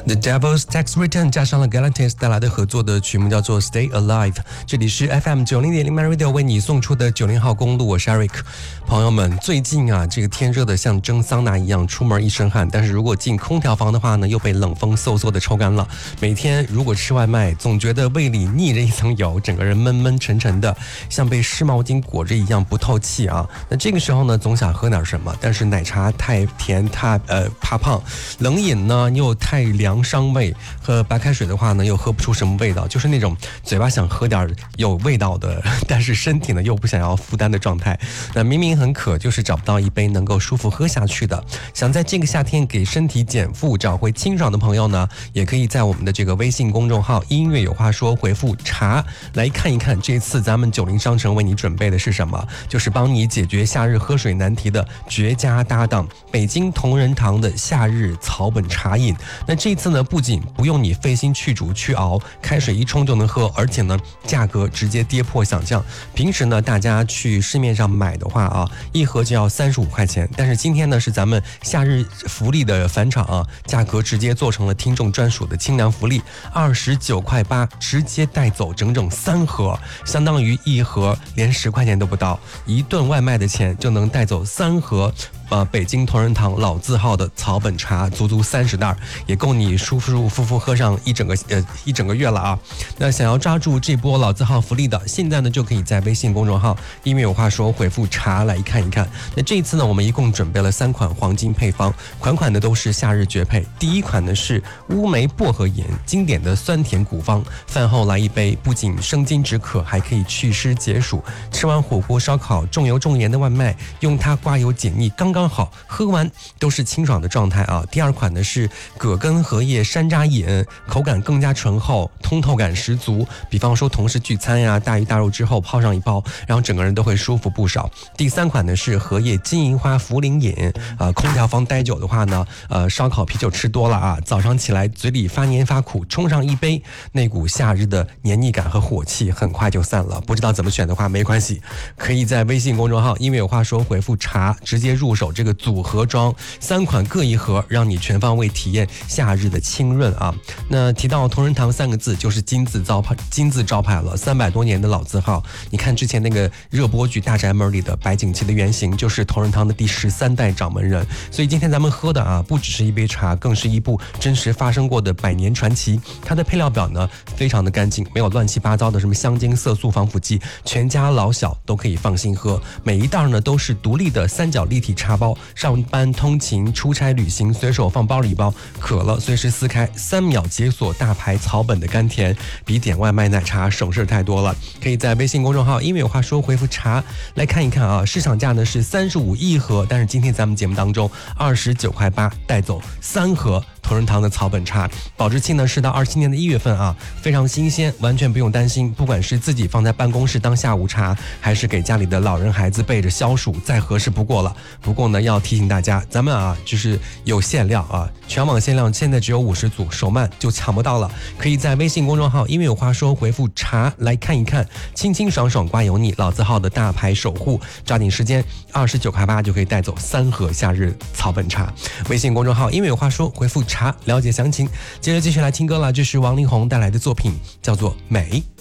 The Devil's Tax Return 加上了 Galantis 带来的合作的曲目叫做 Stay Alive。 这里是 FM90.0 MyRadio 为你送出的90号公路，我是 Eric。 朋友们，最近啊，这个天热的像蒸桑拿一样，出门一身汗，但是如果进空调房的话呢，又被冷风嗖嗖的抽干了。每天如果吃外卖，总觉得胃里腻着一层油，整个人闷闷沉沉的，像被湿毛巾裹着一样不透气啊。那这个时候呢，总想喝点什么，但是奶茶太甜，怕胖；冷饮呢又太凉伤胃，喝白开水的话呢又喝不出什么味道，就是那种嘴巴想喝点有味道的，但是身体呢又不想要负担的状态。那明明很渴，就是找不到一杯能够舒服喝下去的。想在这个夏天给身体减负，找回清爽的朋友呢，也可以在我们的这个微信公众号音乐有话说回复茶来看一看，这次咱们90商城为你准备的是什么，就是帮你解决夏日喝水难题的绝佳搭档，北京同仁堂的夏日草本茶饮。那这次呢，不仅不用你费心去煮去熬，开水一冲就能喝，而且呢价格直接跌破想象。平时呢大家去市面上买的话啊，一盒就要35块钱，但是今天呢是咱们夏日福利的返场啊，价格直接做成了听众专属的清凉福利，29.8块，直接带走整整3盒，相当于一盒连10块钱都不到，一顿外卖的钱就能带走3盒北京同仁堂老字号的草本茶，足足30袋，也够你舒舒服服喝上一整个月了啊！那想要抓住这波老字号福利的，现在呢就可以在微信公众号音乐有话说回复茶来看一看。那这一次呢，我们一共准备了3款黄金配方，款的都是夏日绝配。第一款呢是乌梅薄荷饮，经典的酸甜古方，饭后来一杯，不仅生津止渴，还可以祛湿解暑。吃完火锅烧烤重油重盐的外卖，用它刮油解腻，刚刚好，喝完都是清爽的状态啊。第二款呢是葛根荷叶山楂饮，口感更加醇厚，通透感十足。比方说同事聚餐呀，大鱼大肉之后泡上一包，然后整个人都会舒服不少。第三款呢是荷叶金银花茯苓饮，空调房待久的话呢，烧烤啤酒吃多了啊，早上起来嘴里发黏发苦，冲上一杯，那股夏日的黏腻感和火气很快就散了。不知道怎么选的话没关系，可以在微信公众号音乐有话说回复茶，直接入手这个组合装，3款各一盒，让你全方位体验夏日的清润啊。那提到同仁堂3个字，就是金字招牌了，300多年的老字号。你看之前那个热播剧《大宅门》里的白景琦的原型，就是同仁堂的第13代掌门人。所以今天咱们喝的啊，不只是一杯茶，更是一部真实发生过的100年传奇。它的配料表呢，非常的干净，没有乱七八糟的什么香精、色素、防腐剂，全家老小都可以放心喝。每一袋呢都是独立的3角立体茶包，上班通勤、出差旅行随手放包里一包，渴了随时撕开，3秒解锁大牌草本的甘甜，比点外卖奶茶省事太多了。可以在微信公众号因为有话说回复茶来看一看啊，市场价呢是35一盒，但是今天咱们节目当中29.8块带走3盒同仁堂的草本茶，保质期呢是到27年的1月份啊，非常新鲜，完全不用担心。不管是自己放在办公室当下午茶，还是给家里的老人孩子备着消暑，再合适不过了。不过呢，要提醒大家，咱们啊就是有限量啊，全网限量，现在只有50组，手慢就抢不到了。可以在微信公众号因为有话说回复茶来看一看，清清爽爽刮油腻，老字号的大牌守护，抓紧时间，29.8块就可以带走3盒夏日草本茶。微信公众号因为有话说回复茶了解详情。接着继续来听歌了，这是王力宏带来的作品，叫做《美》。